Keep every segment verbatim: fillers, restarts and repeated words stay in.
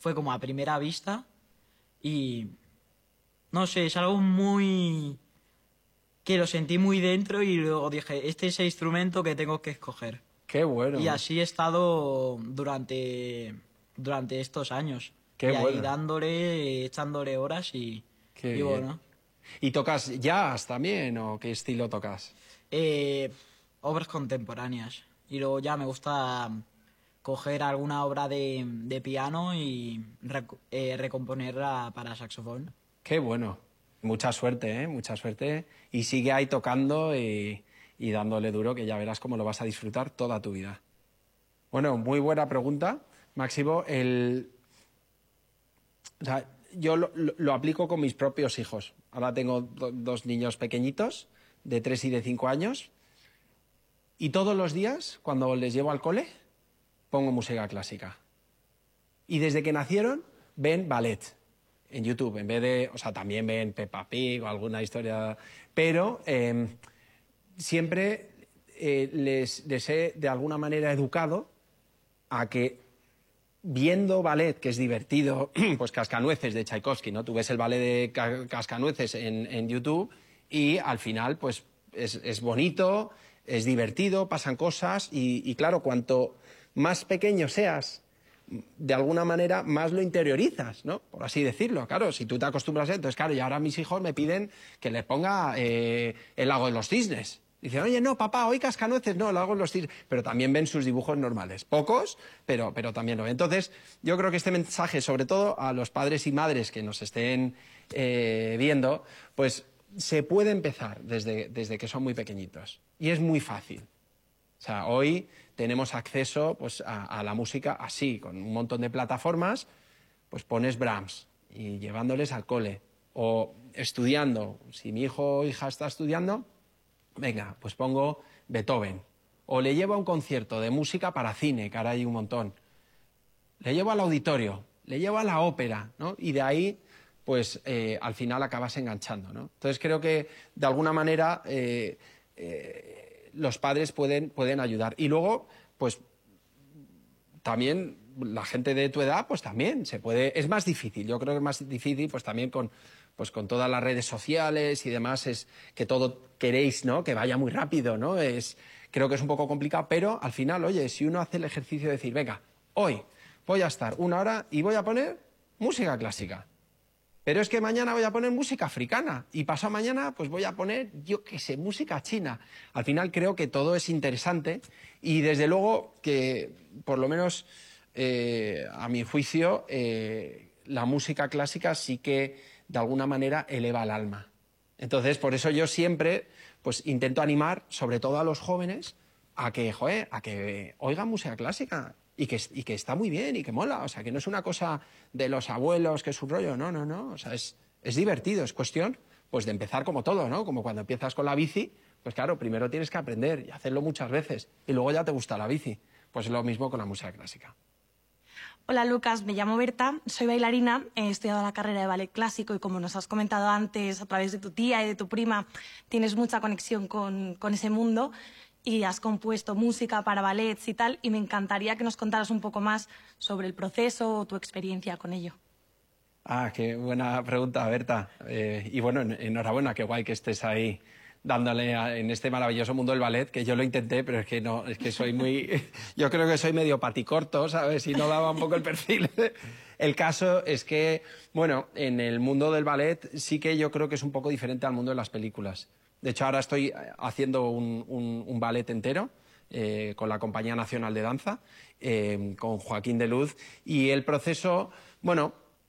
fue como a primera vista y no sé, es algo muy que lo sentí muy dentro y luego dije, este es el instrumento que tengo que escoger. Qué bueno. Y así he estado durante, durante estos años. Qué y ahí bueno. dándole, echándole horas y, Qué y bien. bueno. ¿Y tocas jazz también o qué estilo tocas? Eh, obras contemporáneas. Y luego ya me gusta coger alguna obra de, de piano y rec- eh, recomponerla para saxofón. Qué bueno. Mucha suerte, ¿eh? Mucha suerte. Y sigue ahí tocando y, y dándole duro, que ya verás cómo lo vas a disfrutar toda tu vida. Bueno, muy buena pregunta, Máximo. El... O sea, yo lo, lo- lo aplico con mis propios hijos. Ahora tengo do- dos niños pequeñitos, de tres y de cinco años, y todos los días, cuando les llevo al cole, pongo música clásica. Y desde que nacieron, ven ballet en YouTube, en vez de... O sea, también ven Peppa Pig o alguna historia... Pero eh, siempre eh, les, les he, de alguna manera, educado a que viendo ballet, que es divertido, pues Cascanueces de Tchaikovsky, ¿no? Tú ves el ballet de Ca- Cascanueces en, en YouTube y al final, pues, es, es bonito, es divertido, pasan cosas y, y, claro, cuanto más pequeño seas, de alguna manera, más lo interiorizas, ¿no? Por así decirlo, claro, si tú te acostumbras a eso, entonces, claro, y ahora mis hijos me piden que les ponga eh, el lago de los cisnes. Dicen, oye, no, papá, hoy Cascanueces, no, lo hago en los cisnes. Pero también ven sus dibujos normales. Pocos, pero, pero también lo ven. Entonces, yo creo que este mensaje, sobre todo a los padres y madres que nos estén eh, viendo, pues se puede empezar desde, desde que son muy pequeñitos. Y es muy fácil. O sea, hoy tenemos acceso pues, a, a la música así, con un montón de plataformas, pues pones Brahms y llevándoles al cole. O estudiando, si mi hijo o hija está estudiando, venga, pues pongo Beethoven. O le llevo a un concierto de música para cine, que ahora hay un montón. Le llevo al auditorio, le llevo a la ópera, ¿no? Y de ahí, pues eh, al final acabas enganchando, ¿no? Entonces creo que de alguna manera eh, eh, los padres pueden, pueden ayudar. Y luego, pues también la gente de tu edad, pues también se puede... Es más difícil, yo creo que es más difícil, pues también con, pues con todas las redes sociales y demás, es que todo queréis, ¿no? Que vaya muy rápido, ¿no? Es, creo que es un poco complicado, pero al final, oye, si uno hace el ejercicio de decir, venga, hoy voy a estar una hora y voy a poner música clásica. Pero es que mañana voy a poner música africana y pasado mañana pues voy a poner, yo qué sé, música china. Al final creo que todo es interesante y desde luego que, por lo menos eh, a mi juicio, eh, la música clásica sí que de alguna manera eleva el alma. Entonces, por eso yo siempre pues intento animar, sobre todo a los jóvenes, a que, joder, a que oigan música clásica. Y que, y que está muy bien y que mola, o sea, que no es una cosa de los abuelos, que es un rollo, no, no, no, o sea, es, es divertido, es cuestión, pues, de empezar como todo, ¿no? Como cuando empiezas con la bici, pues claro, primero tienes que aprender y hacerlo muchas veces, y luego ya te gusta la bici, pues es lo mismo con la música clásica. Hola Lucas, me llamo Berta, soy bailarina, he estudiado la carrera de ballet clásico y como nos has comentado antes, a través de tu tía y de tu prima, tienes mucha conexión con, con ese mundo y has compuesto música para ballets y tal, y me encantaría que nos contaras un poco más sobre el proceso o tu experiencia con ello. Ah, qué buena pregunta, Berta. Eh, y bueno, en- enhorabuena, qué guay que estés ahí dándole a- en este maravilloso mundo del ballet, que yo lo intenté, pero es que no, es que soy muy... Yo creo que soy medio paticorto, ¿sabes? Y no daba un poco el perfil. El caso es que, bueno, en el mundo del ballet sí que yo creo que es un poco diferente al mundo de las películas. De hecho, ahora estoy haciendo un, un- un ballet entero eh, con la Compañía Nacional de Danza, eh, con Joaquín de Luz, y el proceso, bueno,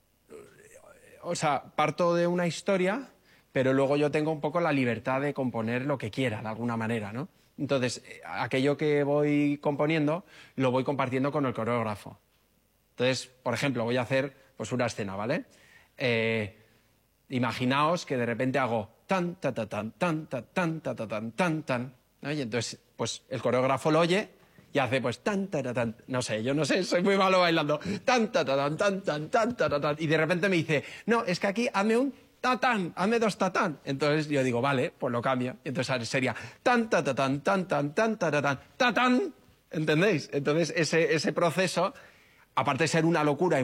o sea, parto de una historia, pero luego yo tengo un poco la libertad de componer lo que quiera, de alguna manera, ¿no? Entonces, eh, aquello que voy componiendo lo voy compartiendo con el coreógrafo. Entonces, por ejemplo, voy a hacer pues una escena, ¿vale? Eh, imaginaos que de repente hago tan, ta, ta, tan, tan, ta, tan, ta, ta, tan, tan, tan, ¿no? Y entonces, pues el coreógrafo lo oye y hace pues tan, ta, ta, tan, no sé, yo no sé, soy muy malo bailando, tan, ta, ta, tan, tan, tan, tan, ta, ta, tan, y de repente me dice, no, es que aquí hazme un tatán, hazme dos tatán. Entonces yo digo, vale, pues lo cambio. Y entonces sería tan, ta, ta, tan, tan, tan, tan, ta, ta, tan, tatán, ¿entendéis? Entonces ese, ese proceso, aparte de ser una locura